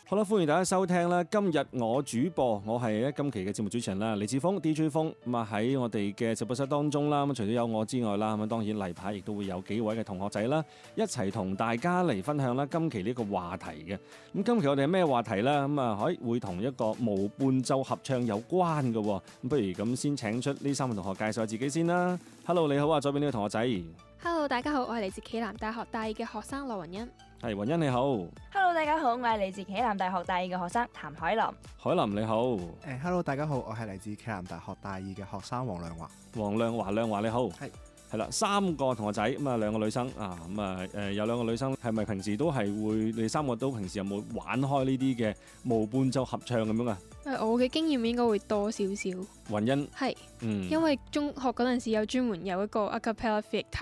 好啦，歡迎大家收聽啦！今日我主播，我係今期嘅節目主持人啦，李志峰 DJ 峰。咁啊喺我哋嘅直播室當中啦，咁除咗有我之外啦，咁當然例牌亦都會有幾位嘅同學仔啦，一齊同大家嚟分享啦今期呢個話題嘅。咁今期我哋係咩話題咧？咁啊會同一個無伴奏合唱有關嘅。咁不如咁先請出呢三位同學介紹下自己先啦。Hello， 你好啊，左邊呢個同學仔。 Hello， 大家好，我係嚟自暨南大學大二嘅學生羅雲欣。 係雲欣你好。 Hello， 大家好，我係嚟自暨南大學大二嘅學生譚海琳。 海琳你好。 Hello， 大家好，我係嚟自暨南大學大二嘅學生黃亮華。 黃亮華，亮華你好。係啦，三個同學仔咁啊，兩個女生啊，咁啊有兩個女生係咪平時都係會？你哋三個都平時有冇玩開呢啲嘅無伴奏合唱咁樣啊？ 我嘅經驗應該會多少少。 雲欣係，因為中學嗰陣時有專門有一個 acapella theatre。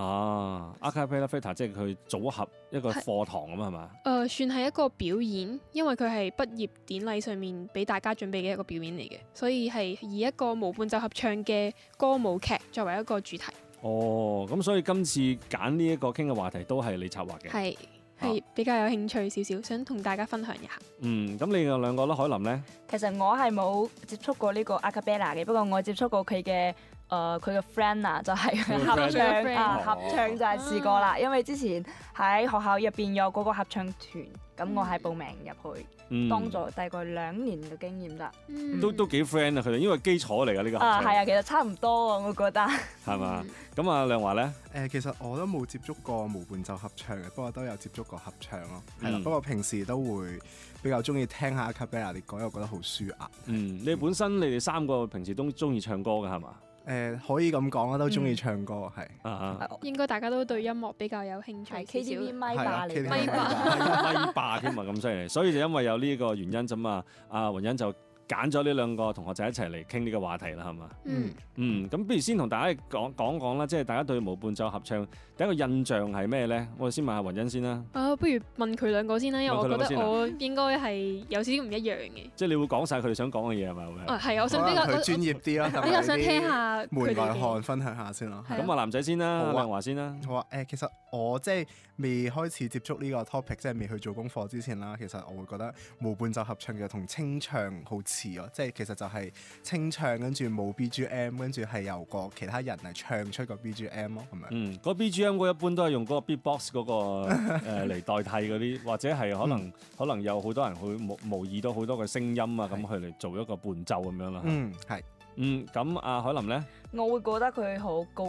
acapella theatre 即係佢組合一個課堂咁係嘛？ 算係一個表演，因為佢係畢業典禮上面俾大家準備嘅一個表演嚟嘅，所以係以一個無伴奏合唱嘅歌舞劇作為一個主題。 咁所以今次揀呢一個傾嘅話題都係你策劃嘅。 係比較有興趣少少，想同大家分享一下。 咁你哋兩個咧，海琳呢？ 其實我係冇接觸過呢個 acapella 嘅，不過我接觸過佢嘅佢嘅 friend 啊，就係合唱就係試過啦。因為之前喺學校入邊有嗰個合唱團，咁我係報名入去，當咗大概2年嘅經驗咋。 都幾 friend 啊，佢哋因為基礎嚟㗎呢個合唱。 係啊，其實差唔多啊，我覺得。 係嘛？咁啊，亮華呢？ 其實我都冇接觸過無伴奏合唱嘅，不過都有接觸過合唱咯。係啦，不過平時都會比較中意聽下 acapella 啲歌，又覺得好舒壓。 你本身你哋三個平時都中意唱歌㗎係嘛？ 可以咁講啦，都中意唱歌係。 應該大家都對音樂比較有興趣。 KTV 咪霸嚟嘅， 咪霸添啊，咁犀利！所以就因為有呢個原因啫嘛，阿雲欣就揀咗呢兩個同學仔一齊嚟傾呢個話題啦，係嘛？咁不如先同大家講啦，即係大家對無伴奏合唱第一個印象係咩咧？我哋先問下雲欣先啦。 不如問佢兩個先啦，因為我覺得我應該係有少少唔一樣嘅。 即係你會講晒佢哋想講嘅嘢係咪？ 係，我想比較佢專業啲啦， 比較想聽下門外漢分享下先咯。 咁啊，男仔先啦，亮華先啦。 好啊，其實我即係未開始接觸呢個 topic， 即係未去做功課之前啦，其實我會覺得無伴奏合唱就同清唱好似咯，即係其實就係清唱跟住冇 BGM， 跟住係由個其他人嚟唱出個 BGM 咯，咁樣。 嗰 BGM 嗰一般都係用嗰個 beatbox 嗰個嚟代替嗰啲，或者係可能有好多人會模擬到好多嘅聲音啊，咁去嚟做一個伴奏咁樣啦。 係。 咁阿海琳咧， 我會覺得佢好高